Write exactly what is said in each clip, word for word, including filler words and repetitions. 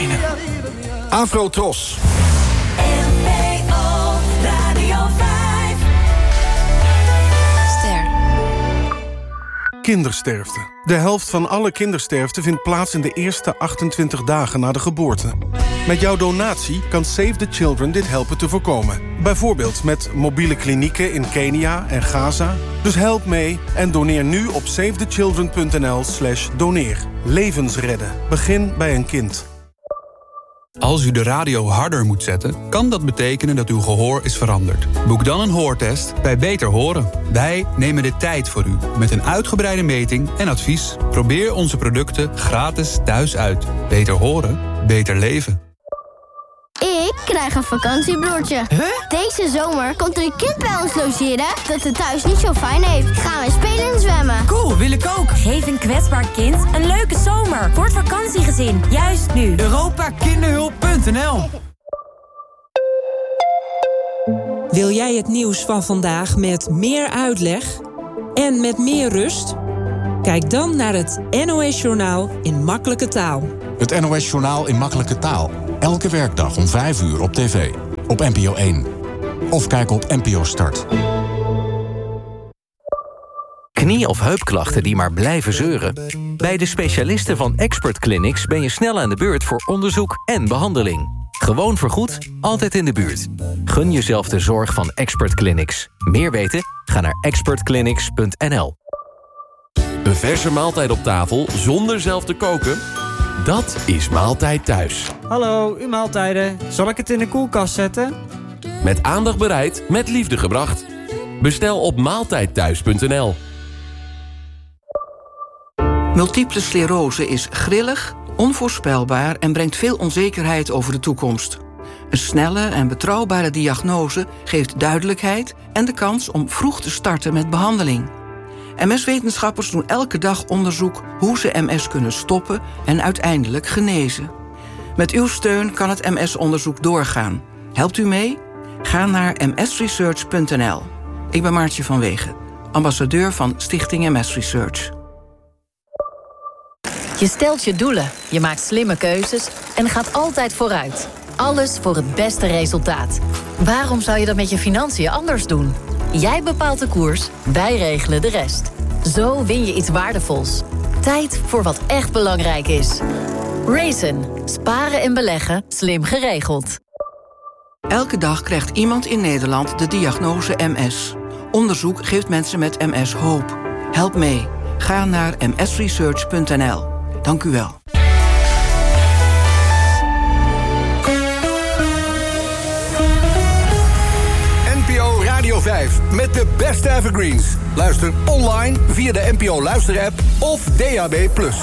binnen. Afro-Tros. N P O Radio vijf. Ster. Kindersterfte. De helft van alle kindersterfte vindt plaats in de eerste achtentwintig dagen na de geboorte. Met jouw donatie kan Save the Children dit helpen te voorkomen. Bijvoorbeeld met mobiele klinieken in Kenia en Gaza. Dus help mee en doneer nu op savethechildren.nl slash doneer. Levens redden. Begin bij een kind. Als u de radio harder moet zetten, kan dat betekenen dat uw gehoor is veranderd. Boek dan een hoortest bij Beter Horen. Wij nemen de tijd voor u met een uitgebreide meting en advies. Probeer onze producten gratis thuis uit. Beter horen, beter leven. Ik krijg een vakantiebroertje. Huh? Deze zomer komt er een kind bij ons logeren dat het thuis niet zo fijn heeft. Gaan we spelen en zwemmen. Cool, wil ik ook. Geef een kwetsbaar kind een leuke zomer voor het vakantiegezin. Juist nu. Europa Kinderhulp punt n l. Wil jij het nieuws van vandaag met meer uitleg en met meer rust? Kijk dan naar het N O S-journaal in makkelijke taal. Het N O S-journaal in makkelijke taal. Elke werkdag om vijf uur op tv. Op N P O één. Of kijk op N P O Start. Knie- of heupklachten die maar blijven zeuren? Bij de specialisten van Expert Clinics ben je snel aan de beurt voor onderzoek en behandeling. Gewoon vergoed, altijd in de buurt. Gun jezelf de zorg van Expert Clinics. Meer weten? Ga naar expert clinics punt n l. Een verse maaltijd op tafel zonder zelf te koken? Dat is Maaltijd Thuis. Hallo, uw maaltijden. Zal ik het in de koelkast zetten? Met aandacht bereid, met liefde gebracht. Bestel op maaltijdthuis punt n l. Multiple sclerose is grillig, onvoorspelbaar en brengt veel onzekerheid over de toekomst. Een snelle en betrouwbare diagnose geeft duidelijkheid en de kans om vroeg te starten met behandeling. M S-wetenschappers doen elke dag onderzoek hoe ze M S kunnen stoppen en uiteindelijk genezen. Met uw steun kan het M S-onderzoek doorgaan. Helpt u mee? Ga naar m s research punt n l. Ik ben Maartje van Wegen, ambassadeur van Stichting M S Research. Je stelt je doelen, je maakt slimme keuzes en gaat altijd vooruit. Alles voor het beste resultaat. Waarom zou je dat met je financiën anders doen? Jij bepaalt de koers, wij regelen de rest. Zo win je iets waardevols. Tijd voor wat echt belangrijk is. Raisin. Sparen en beleggen, slim geregeld. Elke dag krijgt iemand in Nederland de diagnose M S. Onderzoek geeft mensen met M S hoop. Help mee. Ga naar m s research punt n l. Dank u wel. N P O Radio vijf met de beste evergreens. Luister online via de N P O Luister-app of D A B plus.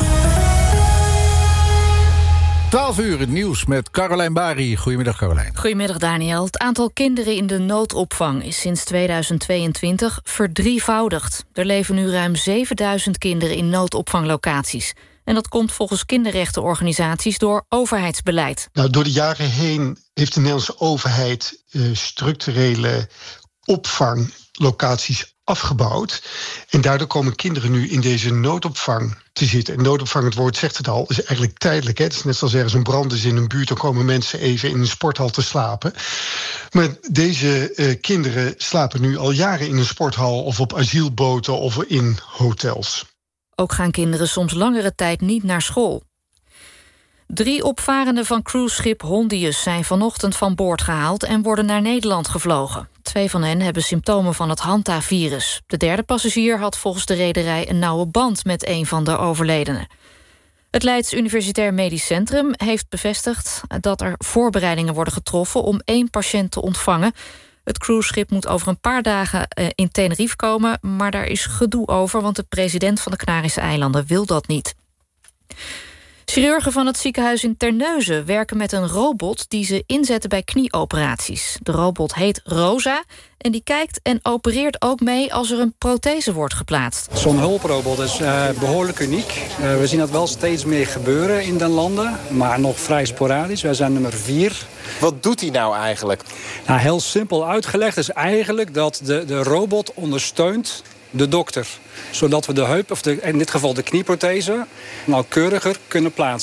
twaalf uur het nieuws met Carolijn Bari. Goedemiddag, Carolijn. Goedemiddag, Daniel. Het aantal kinderen in de noodopvang is sinds tweeduizend tweeëntwintig verdrievoudigd. Er leven nu ruim zevenduizend kinderen in noodopvanglocaties. En dat komt volgens kinderrechtenorganisaties door overheidsbeleid. Nou, door de jaren heen heeft de Nederlandse overheid uh, structurele opvanglocaties afgebouwd. En daardoor komen kinderen nu in deze noodopvang te zitten. En noodopvang, het woord zegt het al, is eigenlijk tijdelijk. Hè? Het is net zoals ergens een brand is in een buurt, dan komen mensen even in een sporthal te slapen. Maar deze uh, kinderen slapen nu al jaren in een sporthal of op asielboten of in hotels. Ook gaan kinderen soms langere tijd niet naar school. Drie opvarenden van cruiseschip Hondius zijn vanochtend van boord gehaald en worden naar Nederland gevlogen. Twee van hen hebben symptomen van het Hanta-virus. De derde passagier had volgens de rederij een nauwe band met een van de overledenen. Het Leids Universitair Medisch Centrum heeft bevestigd dat er voorbereidingen worden getroffen om één patiënt te ontvangen. Het cruiseschip moet over een paar dagen in Tenerife komen, maar daar is gedoe over, want de president van de Canarische eilanden wil dat niet. Chirurgen van het ziekenhuis in Terneuzen werken met een robot die ze inzetten bij knieoperaties. De robot heet Rosa en die kijkt en opereert ook mee als er een prothese wordt geplaatst. Zo'n hulprobot is uh, behoorlijk uniek. Uh, we zien dat wel steeds meer gebeuren in de landen, maar nog vrij sporadisch. Wij zijn nummer vier. Wat doet hij nou eigenlijk? Nou, heel simpel uitgelegd is eigenlijk dat de, de robot ondersteunt de dokter, zodat we de heup, of de, in dit geval de knieprothese, nauwkeuriger kunnen plaatsen.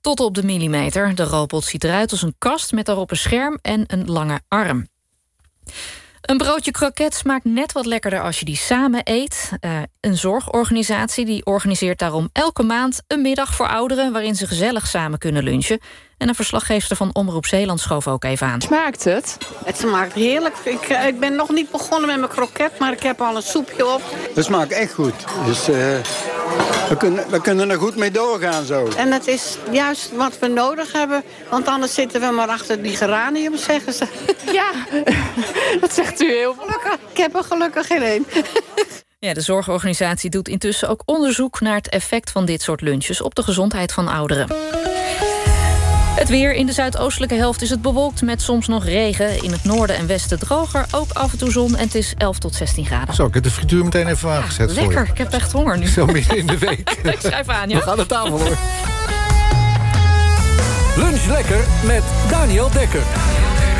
Tot op de millimeter. De robot ziet eruit als een kast met daarop een scherm en een lange arm. Een broodje kroket smaakt net wat lekkerder als je die samen eet. Uh, een zorgorganisatie die organiseert daarom elke maand een middag voor ouderen waarin ze gezellig samen kunnen lunchen. En een verslaggeefster van Omroep Zeeland schoof ook even aan. Smaakt het? Het smaakt heerlijk. Ik, ik ben nog niet begonnen met mijn kroket, maar ik heb al een soepje op. Het smaakt echt goed. Dus uh, we, kunnen, we kunnen er goed mee doorgaan zo. En het is juist wat we nodig hebben, want anders zitten we maar achter die geranium, zeggen ze. Ja, dat zegt u heel gelukkig. Ik heb er gelukkig geen één. Ja, de zorgorganisatie doet intussen ook onderzoek naar het effect van dit soort lunches op de gezondheid van ouderen. Het weer. In de zuidoostelijke helft is het bewolkt met soms nog regen. In het noorden en westen droger, ook af en toe zon. En het is elf tot zestien graden. Zo, ik heb de frituur meteen even aangezet. Ja, lekker, ik heb echt honger nu. Zo midden in de week. Ik schrijf aan, ja. We gaan de tafel hoor. Lunch lekker met Daniel Dekker.